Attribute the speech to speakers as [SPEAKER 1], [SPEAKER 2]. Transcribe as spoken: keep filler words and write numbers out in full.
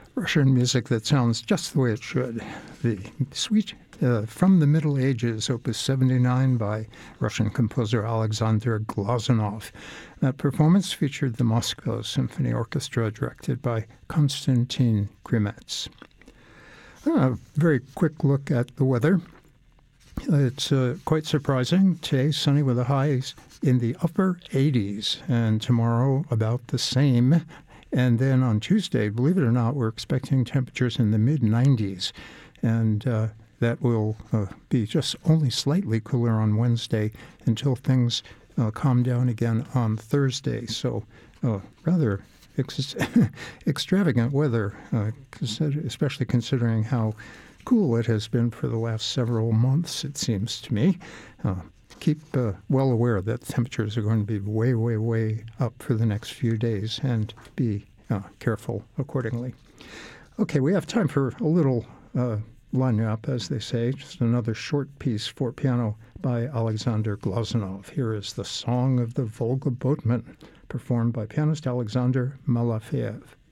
[SPEAKER 1] Russian music that sounds just the way it should. The suite uh, from the Middle Ages, Opus seventy-nine by Russian composer Alexander Glazunov. That performance featured the Moscow Symphony Orchestra, directed by Konstantin Grimets. A very quick look at the weather. It's uh, quite surprising. Today, sunny with the highs in the upper eighties, and tomorrow about the same. And then on Tuesday, believe it or not, we're expecting temperatures in the mid nineties, and uh, that will uh, be just only slightly cooler on Wednesday until things uh, calm down again on Thursday. So uh, rather ex- extravagant weather, uh, consider- especially considering how cool it has been for the last several months, it seems to me. Uh, keep uh, well aware that temperatures are going to be way, way, way up for the next few days, and be uh, careful accordingly. Okay, we have time for a little uh, line-up, as they say, just another short piece for piano by Alexander Glazunov. Here is the Song of the Volga Boatman, performed by pianist Alexander Malafeyev.